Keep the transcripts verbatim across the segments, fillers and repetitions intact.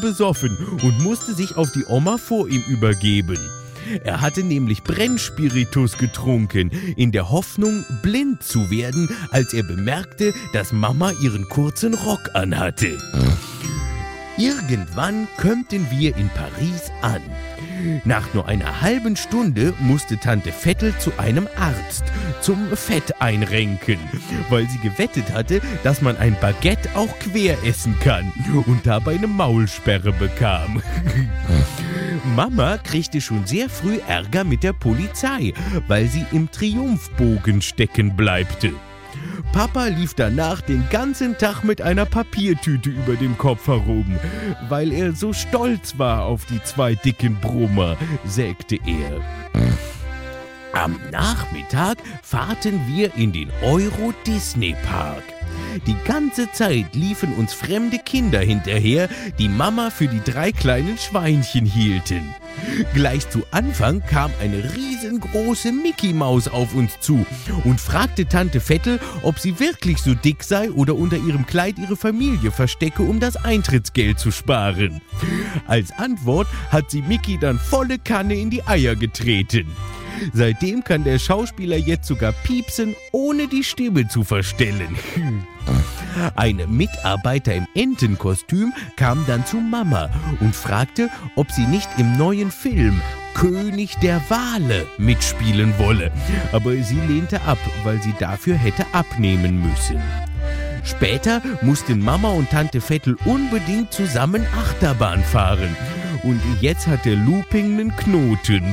besoffen und musste sich auf die Oma vor ihm übergeben. Er hatte nämlich Brennspiritus getrunken, in der Hoffnung, blind zu werden, als er bemerkte, dass Mama ihren kurzen Rock anhatte. Irgendwann kömmten wir in Paris an. Nach nur einer halben Stunde musste Tante Vettel zu einem Arzt zum Fett einrenken, weil sie gewettet hatte, dass man ein Baguette auch quer essen kann und dabei eine Maulsperre bekam. Mama kriegte schon sehr früh Ärger mit der Polizei, weil sie im Triumphbogen stecken bleibte. Papa lief danach den ganzen Tag mit einer Papiertüte über dem Kopf herum, weil er so stolz war auf die zwei dicken Brummer, sägte er. Am Nachmittag fahrten wir in den Euro-Disney-Park. Die ganze Zeit liefen uns fremde Kinder hinterher, die Mama für die drei kleinen Schweinchen hielten. Gleich zu Anfang kam eine riesengroße Mickey-Maus auf uns zu und fragte Tante Vettel, ob sie wirklich so dick sei oder unter ihrem Kleid ihre Familie verstecke, um das Eintrittsgeld zu sparen. Als Antwort hat sie Mickey dann volle Kanne in die Eier getreten. Seitdem kann der Schauspieler jetzt sogar piepsen, ohne die Stimme zu verstellen. Ein Mitarbeiter im Entenkostüm kam dann zu Mama und fragte, ob sie nicht im neuen Film König der Wale mitspielen wolle. Aber sie lehnte ab, weil sie dafür hätte abnehmen müssen. Später mussten Mama und Tante Vettel unbedingt zusammen Achterbahn fahren. Und jetzt hat der Looping einen Knoten.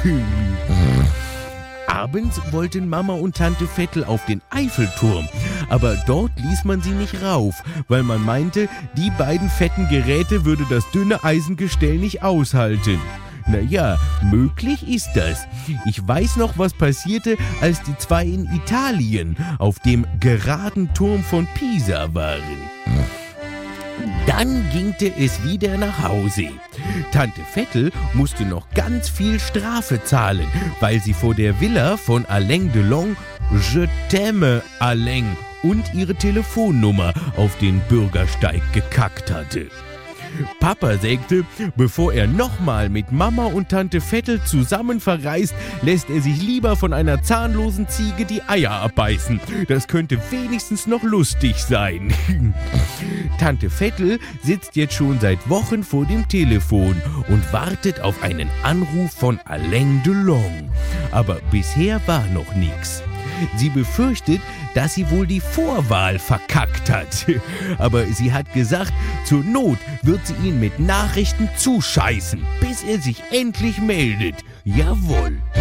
Abends wollten Mama und Tante Vettel auf den Eiffelturm, aber dort ließ man sie nicht rauf, weil man meinte, die beiden fetten Geräte würde das dünne Eisengestell nicht aushalten. Naja, möglich ist das. Ich weiß noch, was passierte, als die zwei in Italien auf dem geraden Turm von Pisa waren. Dann gingte es wieder nach Hause. Tante Vettel musste noch ganz viel Strafe zahlen, weil sie vor der Villa von Alain Delon Je t'aime Alain und ihre Telefonnummer auf den Bürgersteig gekackt hatte. Papa sagte, bevor er nochmal mit Mama und Tante Vettel zusammen verreist, lässt er sich lieber von einer zahnlosen Ziege die Eier abbeißen. Das könnte wenigstens noch lustig sein. Tante Vettel sitzt jetzt schon seit Wochen vor dem Telefon und wartet auf einen Anruf von Alain Delon. Aber bisher war noch nichts. Sie befürchtet, dass sie wohl die Vorwahl verkackt hat. Aber sie hat gesagt, zur Not wird sie ihn mit Nachrichten zuscheißen, bis er sich endlich meldet. Jawohl.